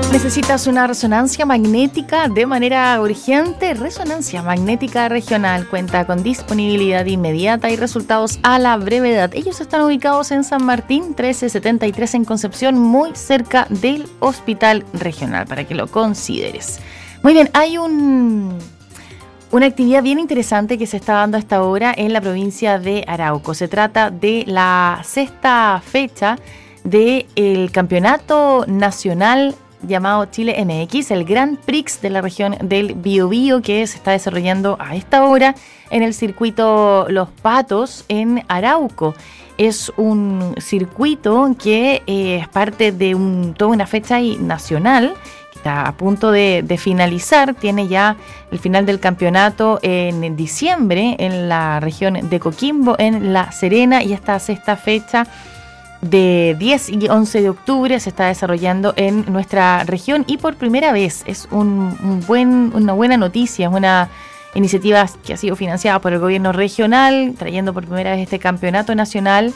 ¿Necesitas una resonancia magnética de manera urgente? Resonancia Magnética Regional cuenta con disponibilidad inmediata y resultados a la brevedad. Ellos están ubicados en San Martín 1373 en Concepción, muy cerca del Hospital Regional, para que lo consideres. Muy bien, hay una actividad bien interesante que se está dando a esta hora en la provincia de Arauco. Se trata de la sexta fecha del Campeonato Nacional llamado Chile MX, el Grand Prix de la región del Biobío, que se está desarrollando a esta hora en el circuito Los Patos en Arauco. Es un circuito que es parte de toda una fecha nacional que está a punto de finalizar. Tiene ya el final del campeonato en diciembre en la región de Coquimbo, en La Serena, y esta sexta fecha de 10 y 11 de octubre se está desarrollando en nuestra región y por primera vez es una buena noticia, es una iniciativa que ha sido financiada por el gobierno regional, trayendo por primera vez este campeonato nacional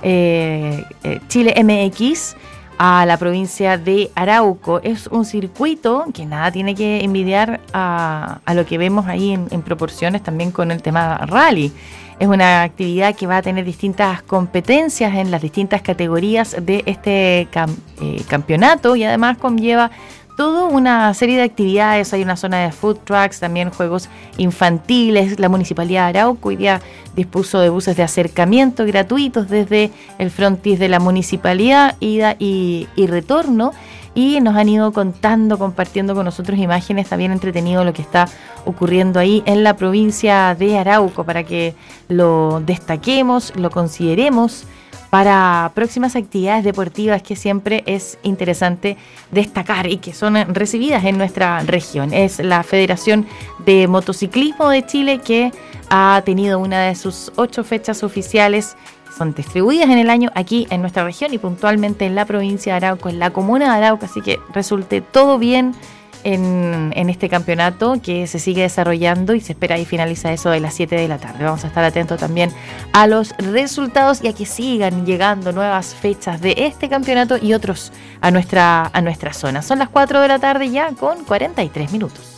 Chile MX a la provincia de Arauco. Es un circuito que nada tiene que envidiar a lo que vemos ahí en proporciones también con el tema rally. Es una actividad que va a tener distintas competencias en las distintas categorías de este campeonato y además conlleva toda una serie de actividades. Hay una zona de food trucks, también juegos infantiles. La Municipalidad de Arauco hoy día dispuso de buses de acercamiento gratuitos desde el frontis de la Municipalidad, ida y retorno. Y nos han ido compartiendo con nosotros imágenes. Está bien entretenido lo que está ocurriendo ahí en la provincia de Arauco para que lo destaquemos, lo consideremos para próximas actividades deportivas que siempre es interesante destacar y que son recibidas en nuestra región. Es la Federación de Motociclismo de Chile que ha tenido una de sus 8 fechas oficiales. Son distribuidas en el año aquí en nuestra región y puntualmente en la provincia de Arauco, en la comuna de Arauco, así que resulte todo bien en este campeonato que se sigue desarrollando y se espera y finaliza eso de las 7 de la tarde. Vamos a estar atentos también a los resultados y a que sigan llegando nuevas fechas de este campeonato y otros a nuestra zona. Son las 4 de la tarde ya con 43 minutos.